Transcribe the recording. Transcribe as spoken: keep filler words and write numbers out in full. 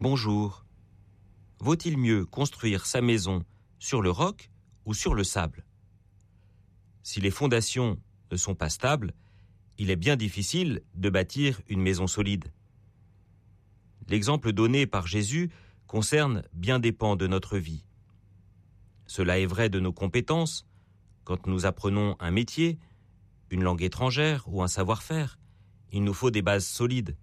Bonjour. Vaut-il mieux construire sa maison sur le roc ou sur le sable ? Si les fondations ne sont pas stables, il est bien difficile de bâtir une maison solide. L'exemple donné par Jésus concerne bien des pans de notre vie. Cela est vrai de nos compétences, quand nous apprenons un métier, une langue étrangère ou un savoir-faire. Il nous faut des bases solides.